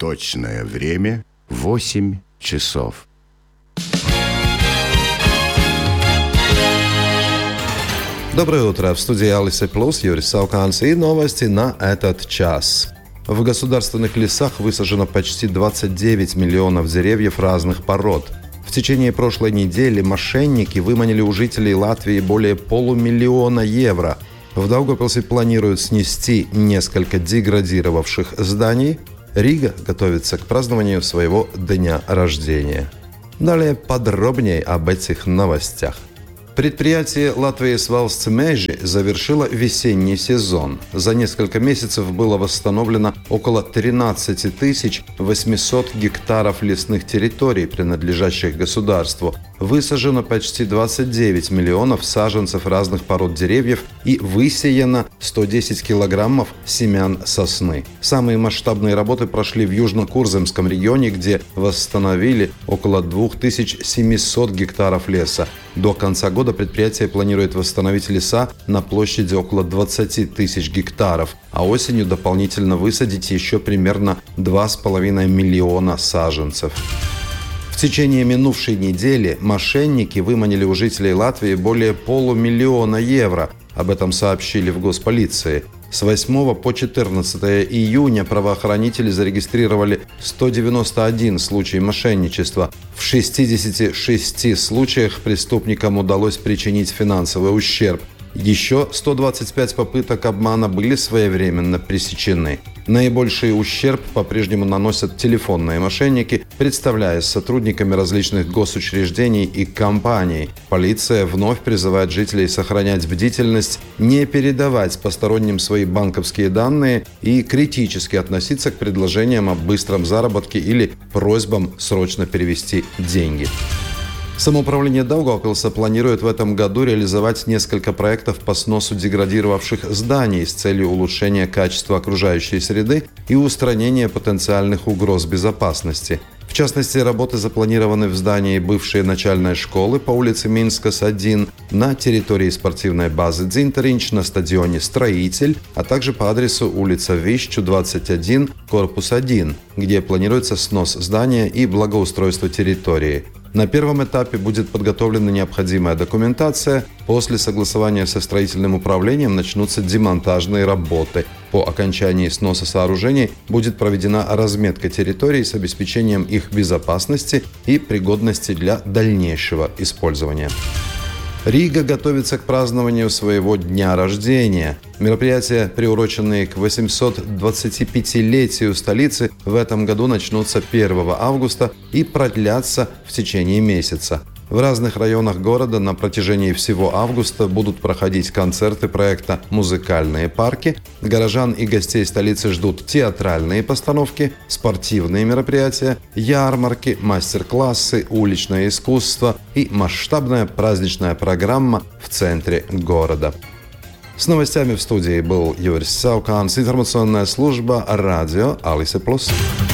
Точное время 8 часов. Доброе утро. В студии Алисы Плюс, Юрий Сауканс и новости на этот час. В государственных лесах высажено почти 29 миллионов деревьев разных пород. В течение прошлой недели мошенники выманили у жителей Латвии более 500 000 евро. В Даугавпилсе планируют снести несколько деградировавших зданий. Рига готовится к празднованию своего дня рождения. Далее подробнее об этих новостях. Предприятие Латвijas valsts meži завершило весенний сезон. За несколько месяцев было восстановлено около 13 800 гектаров лесных территорий, принадлежащих государству. Высажено почти 29 миллионов саженцев разных пород деревьев и высеяно 110 килограммов семян сосны. Самые масштабные работы прошли в Южно-Курземском регионе, где восстановили около 2700 гектаров леса. До конца года предприятие планирует восстановить леса на площади около 20 тысяч гектаров, а осенью дополнительно высадить еще примерно 2,5 миллиона саженцев. В течение минувшей недели мошенники выманили у жителей Латвии более 500 000 евро. Об этом сообщили в госполиции. С 8 по 14 июня правоохранители зарегистрировали 191 случай мошенничества. В 66 случаях преступникам удалось причинить финансовый ущерб. Еще 125 попыток обмана были своевременно пресечены. Наибольший ущерб по-прежнему наносят телефонные мошенники, представляясь сотрудниками различных госучреждений и компаний. Полиция вновь призывает жителей сохранять бдительность, не передавать посторонним свои банковские данные и критически относиться к предложениям о быстром заработке или просьбам срочно перевести деньги. Самоуправление Даугавпилса планирует в этом году реализовать несколько проектов по сносу деградировавших зданий с целью улучшения качества окружающей среды и устранения потенциальных угроз безопасности. В частности, работы запланированы в здании бывшей начальной школы по улице Минскас, 1, на территории спортивной базы Дзинтеринч, на стадионе «Строитель», а также по адресу улица Вищу, 21, корпус 1, где планируется снос здания и благоустройство территории. На первом этапе будет подготовлена необходимая документация. После согласования со строительным управлением начнутся демонтажные работы. По окончании сноса сооружений будет проведена разметка территорий с обеспечением их безопасности и пригодности для дальнейшего использования. Рига готовится к празднованию своего дня рождения. Мероприятия, приуроченные к 825-летию столицы, в этом году начнутся 1 августа и продлятся в течение месяца. В разных районах города на протяжении всего августа будут проходить концерты проекта «Музыкальные парки». Горожан и гостей столицы ждут театральные постановки, спортивные мероприятия, ярмарки, мастер-классы, уличное искусство и масштабная праздничная программа в центре города. С новостями в студии был Юрий Сауканс, информационная служба радио Алисы Плюс.